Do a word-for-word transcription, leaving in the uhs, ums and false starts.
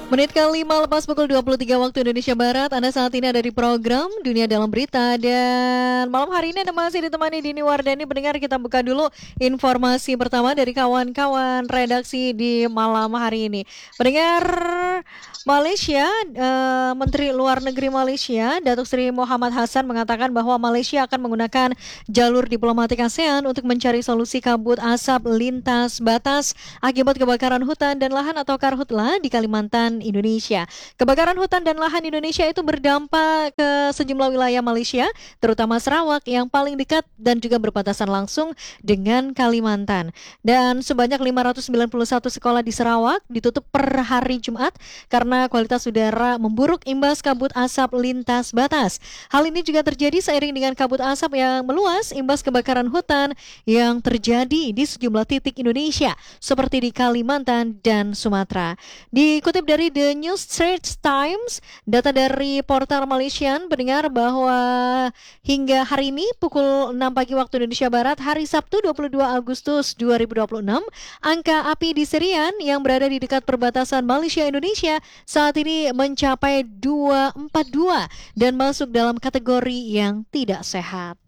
Menit ke lima lepas pukul dua puluh tiga waktu Indonesia Barat. Anda saat ini ada di program Dunia Dalam Berita. Dan malam hari ini Anda masih ditemani Dini Wardani. Pendengar, kita buka dulu informasi pertama dari kawan-kawan redaksi di malam hari ini. Pendengar, Malaysia, eh, Menteri Luar Negeri Malaysia, Datuk Seri Mohamad Hassan mengatakan bahwa Malaysia akan menggunakan jalur diplomatik ASEAN untuk mencari solusi kabut asap lintas batas akibat kebakaran hutan dan lahan atau karhutla di Kalimantan, Indonesia. Kebakaran hutan dan lahan Indonesia itu berdampak ke sejumlah wilayah Malaysia, terutama Sarawak yang paling dekat dan juga berbatasan langsung dengan Kalimantan. Dan sebanyak lima ratus sembilan puluh satu sekolah di Sarawak ditutup per hari Jumat karena kualitas udara memburuk imbas kabut asap lintas batas. Hal ini juga terjadi seiring dengan kabut asap yang meluas imbas kebakaran hutan yang terjadi di sejumlah titik Indonesia seperti di Kalimantan dan Sumatera. Dikutip dari The New Straits Times, data dari portal Malaysian mendengar bahwa hingga hari ini pukul enam pagi waktu Indonesia Barat, hari Sabtu dua puluh dua Agustus dua ribu dua puluh enam, angka api di Serian yang berada di dekat perbatasan Malaysia-Indonesia saat ini mencapai dua ratus empat puluh dua dan masuk dalam kategori yang tidak sehat.